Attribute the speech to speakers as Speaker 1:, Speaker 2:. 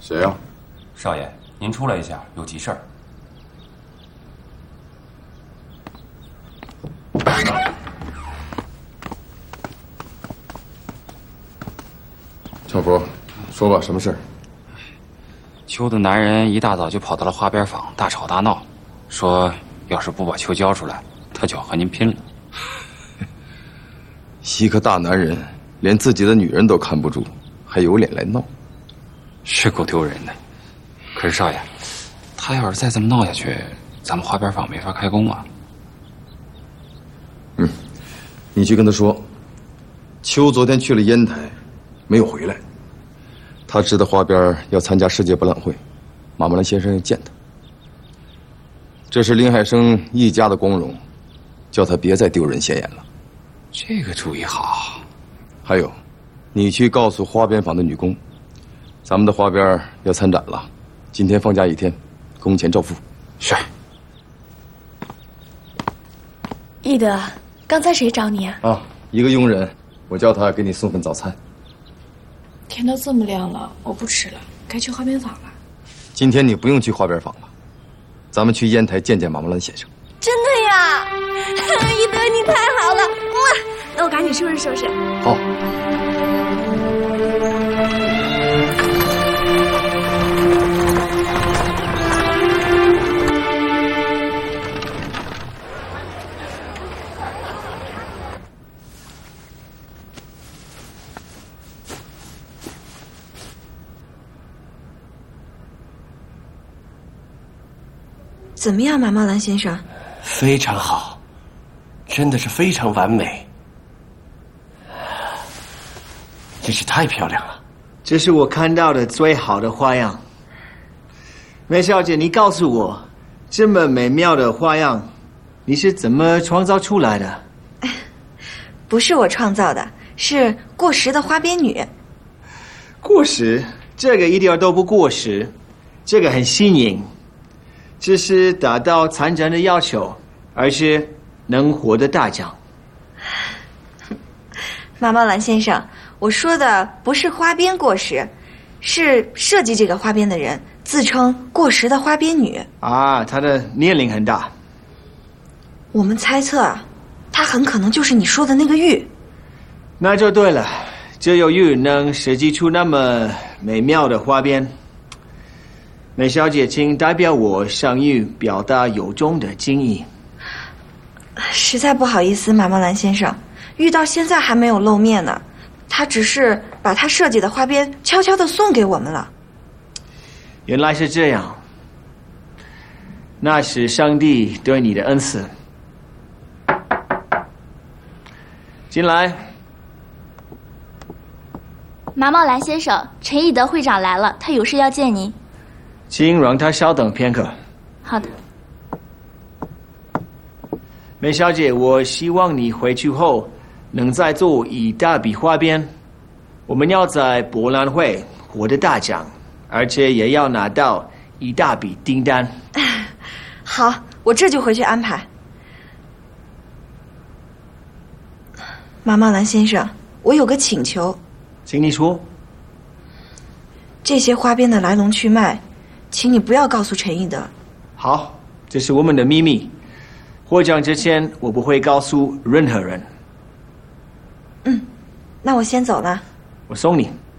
Speaker 1: 谁呀？
Speaker 2: 少爷，您出来一下，有急事儿。
Speaker 1: 小福，说吧，什么事儿？
Speaker 2: 秋的男人一大早就跑到了花边坊，大吵大闹，说要是不把秋交出来，他就要和您拼了。
Speaker 1: 一个大男人连自己的女人都看不住，还有脸来闹，
Speaker 2: 是够丢人的。可是少爷，他要是再这么闹下去，咱们花边坊没法开工啊。
Speaker 1: 你去跟他说，秋昨天去了烟台，没有回来。他知道花边要参加世界博览会，马木兰先生要见他。这是林海生一家的光荣，叫他别再丢人现眼了。
Speaker 2: 这个主意好。
Speaker 1: 还有，你去告诉花边坊的女工，咱们的花边要参展了，今天放假一天，工钱照付。
Speaker 2: 是。
Speaker 3: 义德，刚才谁找你啊？
Speaker 1: 啊，一个佣人，我叫他给你送份早餐。
Speaker 3: 天都这么亮了，我不吃了，该去花边坊了。
Speaker 1: 今天你不用去花边坊了，咱们去烟台见见马木兰先生。
Speaker 3: 真的呀？义德，你太好了！那我赶紧收拾收拾。
Speaker 1: 好。
Speaker 4: 怎么样，马茂兰先生？
Speaker 5: 非常好，真的是非常完美，真是太漂亮了。
Speaker 6: 这是我看到的最好的花样。梅小姐，你告诉我，这么美妙的花样，你是怎么创造出来的？
Speaker 4: 不是我创造的，是过时的花边女。
Speaker 6: 过时？这个一点都不过时，这个很新颖。这是达到参展的要求，而且能获得大奖。
Speaker 4: 马茂兰先生，我说的不是花边过时，是设计这个花边的人自称过时的花边女。
Speaker 6: 啊，她的年龄很大。
Speaker 4: 我们猜测，她很可能就是你说的那个玉。
Speaker 6: 那就对了，只有玉能设计出那么美妙的花边。梅小姐，请代表我向玉表达由衷的敬意。
Speaker 4: 实在不好意思，马茂兰先生，玉到现在还没有露面呢。他只是把他设计的花边悄悄地送给我们了。
Speaker 6: 原来是这样，那是上帝对你的恩赐。进来。
Speaker 7: 马茂兰先生，陈义德会长来了，他有事要见您。
Speaker 6: 请让他稍等片刻。
Speaker 7: 好的。
Speaker 6: 梅小姐，我希望你回去后能再做一大笔花边。我们要在博览会获得大奖，而且也要拿到一大笔订单。
Speaker 4: 好，我这就回去安排。马茂兰先生，我有个请求。
Speaker 6: 请你说。
Speaker 4: 这些花边的来龙去脉，请你不要告诉陈义德。
Speaker 6: 好，这是我们的秘密。获奖之前，我不会告诉任何人。
Speaker 4: 那我先走了。
Speaker 6: 我送你。